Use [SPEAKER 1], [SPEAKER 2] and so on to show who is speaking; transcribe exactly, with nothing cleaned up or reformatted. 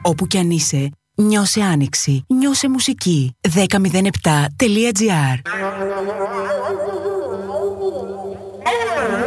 [SPEAKER 1] Όπου κι αν είσαι, νιώσε άνοιξη, νιώσε μουσική. δέκα μηδέν επτά τελεία τζι άρ